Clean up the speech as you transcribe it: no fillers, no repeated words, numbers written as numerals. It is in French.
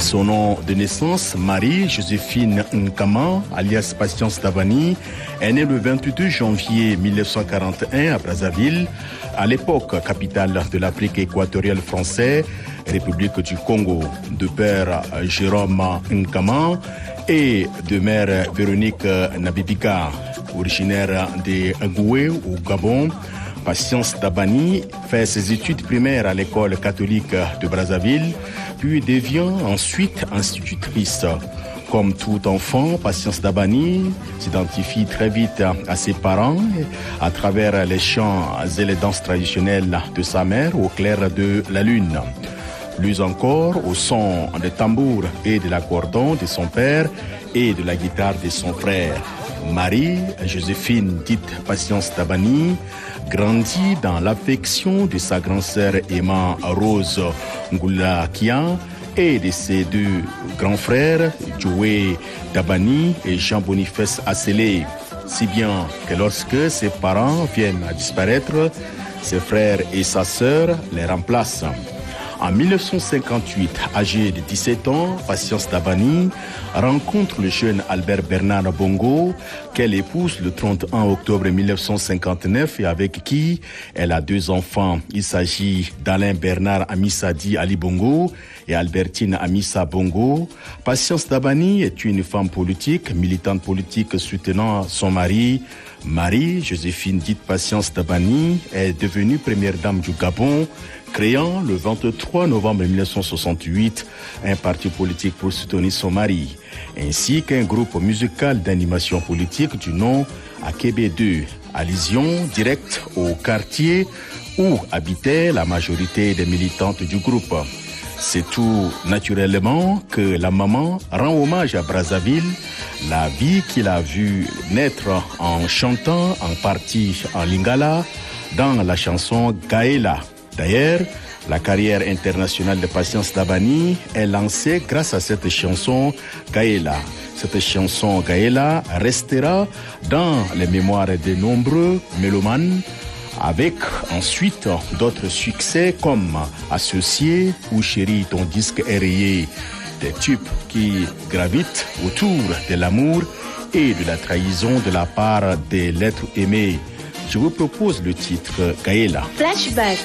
son nom de naissance, Marie-Joséphine Nkama, alias Patience Dabani, est née le 22 janvier 1941 à Brazzaville, à l'époque capitale de l'Afrique équatoriale française, République du Congo, de père Jérôme Nkama et de mère Véronique Nabibika, originaire de Ngoué au Gabon. Patience Dabani fait ses études primaires à l'école catholique de Brazzaville, puis devient ensuite institutrice. Comme tout enfant, Patience Dabani s'identifie très vite à ses parents à travers les chants et les danses traditionnelles de sa mère au clair de la lune. Plus encore au son des tambours et de l'accordéon de son père et de la guitare de son frère. Marie-Joséphine, dite Patience Dabani, grandit dans l'affection de sa grand-sœur Emma Rose Ngoulakia et de ses deux grands frères, Joé Dabani et Jean-Boniface Asselé. Si bien que lorsque ses parents viennent à disparaître, ses frères et sa sœur les remplacent. En 1958, âgée de 17 ans, Patience Dabani rencontre le jeune Albert Bernard Bongo, qu'elle épouse le 31 octobre 1959 et avec qui elle a deux enfants. Il s'agit d'Alain Bernard Amissadi Ali Bongo et Albertine Amissa Bongo. Patience Dabani est une femme politique, militante politique soutenant son mari. Marie-Joséphine, dite Patience Dabani, est devenue première dame du Gabon, créant le 23 novembre 1968 un parti politique pour soutenir son mari, ainsi qu'un groupe musical d'animation politique du nom AKB2, allusion directe au quartier où habitait la majorité des militantes du groupe. C'est tout naturellement que la maman rend hommage à Brazzaville, la vie qu'il a vue naître en chantant en partie en lingala dans la chanson Gaëla. D'ailleurs, la carrière internationale de Patience Dabani est lancée grâce à cette chanson Gaëla. Cette chanson Gaëla restera dans les mémoires de nombreux mélomanes, avec ensuite d'autres succès comme Associé ou Chérie, ton disque est rayé, des tubes qui gravitent autour de l'amour et de la trahison de la part des l'être aimé. Je vous propose le titre Gaëla. Flashback.